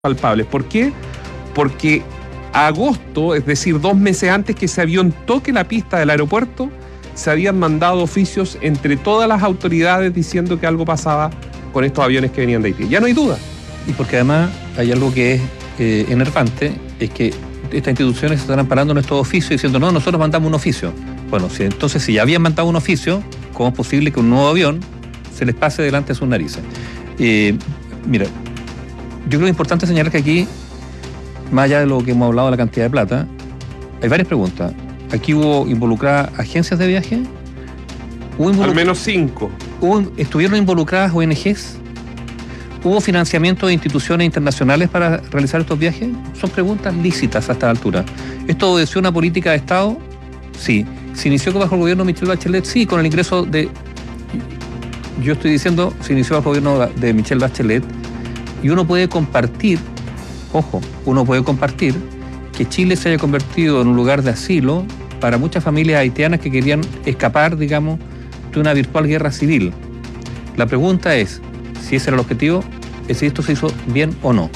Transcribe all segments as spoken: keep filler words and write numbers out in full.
palpables. ¿Por qué? Porque a agosto, es decir, dos meses antes que ese avión toque la pista del aeropuerto, se habían mandado oficios entre todas las autoridades diciendo que algo pasaba con estos aviones que venían de Haití. Ya no hay duda. Y porque además hay algo que es eh, enervante, es que estas instituciones se están amparando en estos oficios diciendo, no, nosotros mandamos un oficio. Bueno, si, entonces si ya habían mandado un oficio, ¿cómo es posible que un nuevo avión se les pase delante de sus narices? Eh, mira, yo creo que es importante señalar que aquí, más allá de lo que hemos hablado de la cantidad de plata, hay varias preguntas. Aquí hubo involucradas agencias de viaje. ¿Hubo involucra... Al menos cinco. ¿Hubo, ¿Estuvieron involucradas O N Ges? ¿Hubo financiamiento de instituciones internacionales para realizar estos viajes? Son preguntas lícitas a esta altura. ¿Esto obedeció una política de Estado? Sí. ¿Se inició bajo el gobierno de Michelle Bachelet? Sí, con el ingreso de... Yo estoy diciendo, se inició bajo el gobierno de Michelle Bachelet, y uno puede compartir, ojo, uno puede compartir que Chile se haya convertido en un lugar de asilo para muchas familias haitianas que querían escapar, digamos, de una virtual guerra civil. La pregunta es, si ese era el objetivo, es si esto se hizo bien o no.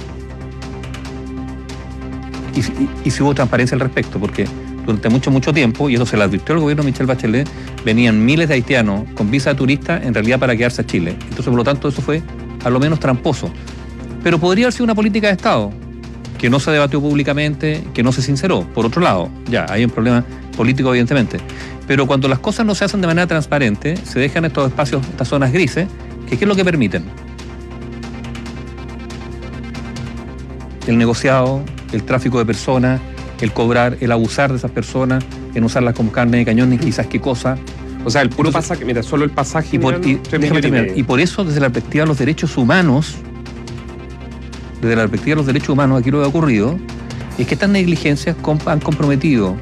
Y, y, y si hubo transparencia al respecto, porque durante mucho, mucho tiempo, y eso se le advirtió al gobierno de Michelle Bachelet, venían miles de haitianos con visa de turista en realidad para quedarse a Chile. Entonces, por lo tanto, eso fue a lo menos tramposo. Pero podría haber sido una política de Estado que no se debatió públicamente, que no se sinceró. Por otro lado, ya, hay un problema político evidentemente. Pero cuando las cosas no se hacen de manera transparente, se dejan estos espacios, estas zonas grises, que ¿qué es lo que permiten? El negociado, el tráfico de personas, el cobrar, el abusar de esas personas, en usarlas como carne de cañón y quizás qué cosa. O sea, el puro Entonces, pasaje, mira, solo el pasaje... Y por, y, y, y por eso, desde la perspectiva de los derechos humanos, desde la perspectiva de los derechos humanos, aquí lo que ha ocurrido es que estas negligencias han comprometido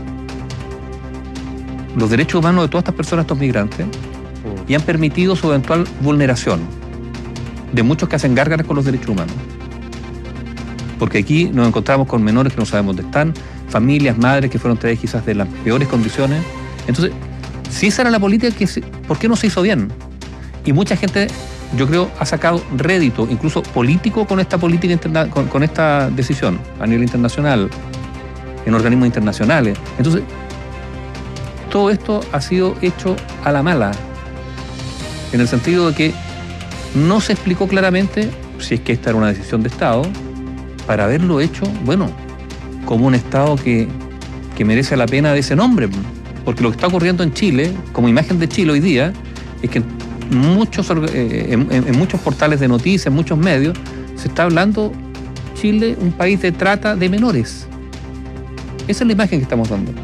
los derechos humanos de todas estas personas, estos migrantes, y han permitido su eventual vulneración de muchos que hacen gárgaras con los derechos humanos. Porque aquí nos encontramos con menores que no sabemos dónde están, familias, madres que fueron traídas quizás de las peores condiciones. Entonces, si esa era la política, ¿por qué no se hizo bien? Y mucha gente, yo creo, ha sacado rédito, incluso político, con esta política interna, con, con esta decisión a nivel internacional, en organismos internacionales. Entonces, todo esto ha sido hecho a la mala, en el sentido de que no se explicó claramente si es que esta era una decisión de Estado, para haberlo hecho, bueno, como un Estado que, que merece la pena de ese nombre. Porque lo que está ocurriendo en Chile, como imagen de Chile hoy día, es que muchos, eh, en, en muchos portales de noticias, en muchos medios, se está hablando Chile un país de trata de menores. Esa es la imagen que estamos dando.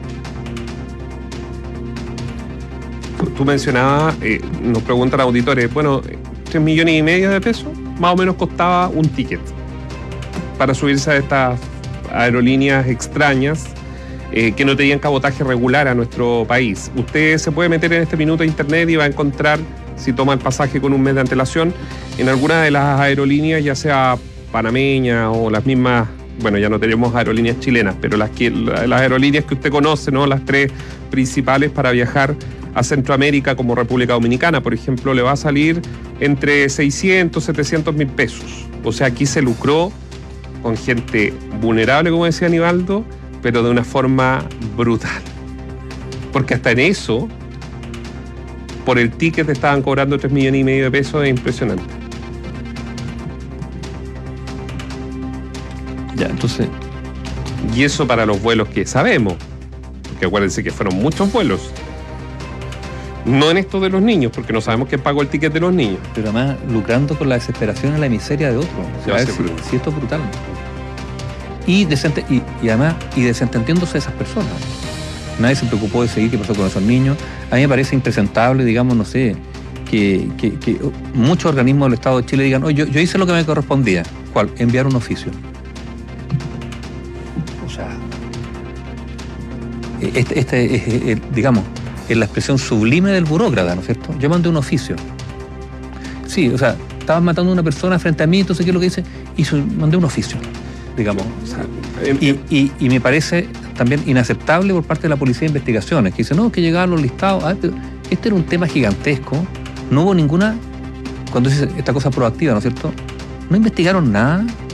Tú, tú mencionabas, eh, nos preguntan auditores, bueno, tres millones y medio de pesos, más o menos costaba un ticket para subirse a estas aerolíneas extrañas eh, que no tenían cabotaje regular a nuestro país. Usted se puede meter en este minuto a internet y va a encontrar, si toma el pasaje con un mes de antelación, en alguna de las aerolíneas, ya sea panameña o las mismas, bueno, ya no tenemos aerolíneas chilenas, pero las, que, las aerolíneas que usted conoce, ¿no? Las tres principales para viajar a Centroamérica, como República Dominicana, por ejemplo, le va a salir entre seiscientos, setecientos mil pesos. O sea, aquí se lucró con gente vulnerable, como decía Aníbaldo, pero de una forma brutal. Porque hasta en eso, por el ticket te estaban cobrando tres millones y medio de pesos, es impresionante. Ya, entonces... Y eso para los vuelos que sabemos, porque acuérdense que fueron muchos vuelos. No en esto de los niños, porque no sabemos quién pagó el ticket de los niños. Pero además lucrando con la desesperación y la miseria de otros. O sea, a ver si, si esto es brutal. Y, decente, y, y además, y desentendiéndose de esas personas. Nadie se preocupó de seguir qué pasó con esos niños. A mí me parece impresentable, digamos, no sé, que, que, que muchos organismos del Estado de Chile digan, oye, yo, yo hice lo que me correspondía. ¿Cuál? Enviar un oficio. O sea, este, este es, es, digamos, es la expresión sublime del burócrata, ¿no es cierto? Yo mandé un oficio. Sí, o sea, estaban matando a una persona frente a mí, entonces, ¿qué es lo que hice? Hizo, mandé un oficio, digamos. O sea, y, y, y me parece también inaceptable por parte de la Policía de Investigaciones, que dice, no, que llegaban los listados. Ah, pero este era un tema gigantesco. No hubo ninguna, cuando dice esta cosa proactiva, ¿no es cierto? No investigaron nada.